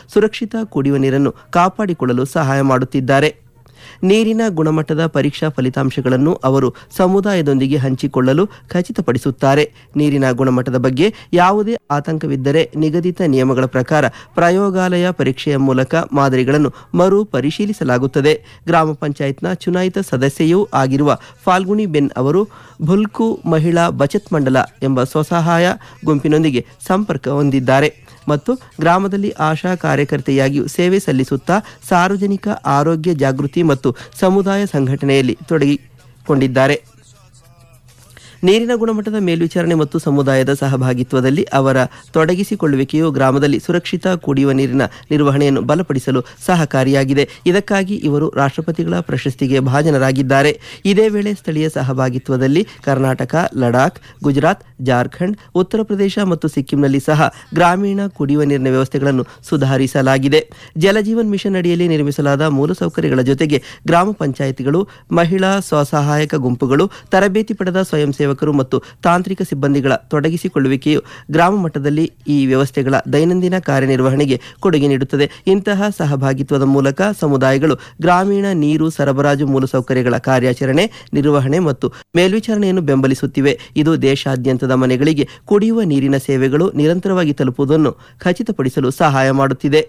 ಸುರಕ್ಷಿತ ಕುಡಿಯುವ ನೀರನ್ನು ಕಾಪಾಡಿಕೊಳ್ಳಲು ಸಹಾಯ ಮಾಡುತ್ತಿದ್ದಾರೆ. ನೀರಿನ ಗುಣಮಟ್ಟದ ಪರೀಕ್ಷಾ ಫಲಿತಾಂಶಗಳನ್ನು ಅವರು ಸಮುದಾಯದೊಂದಿಗೆ ಹಂಚಿಕೊಳ್ಳಲು ಖಚಿತಪಡಿಸುತ್ತಾರೆ. ನೀರಿನ ಗುಣಮಟ್ಟದ ಬಗ್ಗೆ ಯಾವುದೇ ಆತಂಕವಿದ್ದರೆ ನಿಗದಿತ ನಿಯಮಗಳ ಪ್ರಕಾರ ಪ್ರಯೋಗಾಲಯ ಪರೀಕ್ಷೆಯ ಮೂಲಕ ಮಾದರಿಗಳನ್ನು ಮರು ಪರಿಶೀಲಿಸಲಾಗುತ್ತದೆ. ಗ್ರಾಮ ಪಂಚಾಯತ್ನ ಚುನಾಯಿತ ಸದಸ್ಯೆಯೂ ಆಗಿರುವ ಫಾಲ್ಗುಣಿ ಬೆನ್ ಅವರು ಭುಲ್ಕು ಮಹಿಳಾ ಬಚತ್ ಮಂಡಲ ಎಂಬ ಸ್ವಸಹಾಯ ಗುಂಪಿನೊಂದಿಗೆ ಸಂಪರ್ಕ ಹೊಂದಿದ್ದಾರೆ ಮತ್ತು ಗ್ರಾಮದಲ್ಲಿ ಆಶಾ ಕಾರ್ಯಕರ್ತೆಯಾಗಿಯೂ ಸೇವೆ ಸಲ್ಲಿಸುತ್ತಾ ಸಾರ್ವಜನಿಕ ಆರೋಗ್ಯ ಜಾಗೃತಿ ಮತ್ತು ಸಮುದಾಯ ಸಂಘಟನೆಯಲ್ಲಿ ತೊಡಗಿಕೊಂಡಿದ್ದಾರೆ. ನೀರಿನ ಗುಣಮಟ್ಟದ ಮೇಲ್ವಿಚಾರಣೆ ಮತ್ತು ಸಮುದಾಯದ ಸಹಭಾಗಿತ್ವದಲ್ಲಿ ಅವರ ತೊಡಗಿಸಿಕೊಳ್ಳುವಿಕೆಯು ಗ್ರಾಮದಲ್ಲಿ ಸುರಕ್ಷಿತ ಕುಡಿಯುವ ನೀರಿನ ನಿರ್ವಹಣೆಯನ್ನು ಬಲಪಡಿಸಲು ಸಹಕಾರಿಯಾಗಿದೆ. ಇದಕ್ಕಾಗಿ ಇವರು ರಾಷ್ಟ್ರಪತಿಗಳ ಪ್ರಶಸ್ತಿಗೆ ಭಾಜನರಾಗಿದ್ದಾರೆ. ಇದೇ ವೇಳೆ ಸ್ಥಳೀಯ ಸಹಭಾಗಿತ್ವದಲ್ಲಿ ಕರ್ನಾಟಕ, ಲಡಾಖ್, ಗುಜರಾತ್, ಜಾರ್ಖಂಡ್, ಉತ್ತರ ಪ್ರದೇಶ ಮತ್ತು ಸಿಕ್ಕಿಂನಲ್ಲಿ ಸಹ ಗ್ರಾಮೀಣ ಕುಡಿಯುವ ನೀರಿನ ವ್ಯವಸ್ಥೆಗಳನ್ನು ಸುಧಾರಿಸಲಾಗಿದೆ. ಜಲಜೀವನ್ ಮಿಷನ್ ಅಡಿಯಲ್ಲಿ ನಿರ್ಮಿಸಲಾದ ಮೂಲಸೌಕರ್ಯಗಳ ಜೊತೆಗೆ ಗ್ರಾಮ ಪಂಚಾಯಿತಿಗಳು, ಮಹಿಳಾ ಸ್ವಸಹಾಯಕ ಗುಂಪುಗಳು, ತರಬೇತಿ ಪಡೆದ ಸ್ವಯಂ ಸೇವಕರು ಮತ್ತು ತಾಂತ್ರಿಕ ಸಿಬ್ಬಂದಿಗಳ ತೊಡಗಿಸಿಕೊಳ್ಳುವಿಕೆಯು ಗ್ರಾಮ ಮಟ್ಟದಲ್ಲಿ ಈ ವ್ಯವಸ್ಥೆಗಳ ದೈನಂದಿನ ಕಾರ್ಯನಿರ್ವಹಣೆಗೆ ಕೊಡುಗೆ ನೀಡುತ್ತದೆ. ಇಂತಹ ಸಹಭಾಗಿತ್ವದ ಮೂಲಕ ಸಮುದಾಯಗಳು ಗ್ರಾಮೀಣ ನೀರು ಸರಬರಾಜು ಮೂಲಸೌಕರ್ಯಗಳ ಕಾರ್ಯಾಚರಣೆ, ನಿರ್ವಹಣೆ ಮತ್ತು ಮೇಲ್ವಿಚಾರಣೆಯನ್ನು ಬೆಂಬಲಿಸುತ್ತಿವೆ. ಇದು ದೇಶಾದ್ಯಂತದ ಮನೆಗಳಿಗೆ ಕುಡಿಯುವ ನೀರಿನ ಸೇವೆಗಳು ನಿರಂತರವಾಗಿ ತಲುಪುವುದನ್ನು ಖಚಿತಪಡಿಸಲು ಸಹಾಯ ಮಾಡುತ್ತಿದೆ.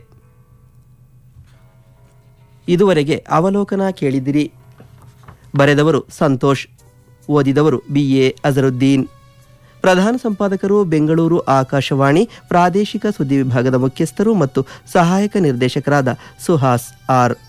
ಇದುವರೆಗೆ ಅವಲೋಕನ ಕೇಳಿದಿರಿ. ಬರೆದವರು ಸಂತೋಷ್, ಓದಿದವರು BA ಅಜರುದ್ದೀನ್. ಪ್ರಧಾನ ಸಂಪಾದಕರು ಬೆಂಗಳೂರು ಆಕಾಶವಾಣಿ ಪ್ರಾದೇಶಿಕ ಸುದ್ದಿ ವಿಭಾಗದ ಮುಖ್ಯಸ್ಥರು ಮತ್ತು ಸಹಾಯಕ ನಿರ್ದೇಶಕರಾದ ಸುಹಾಸ್ ಆರ್.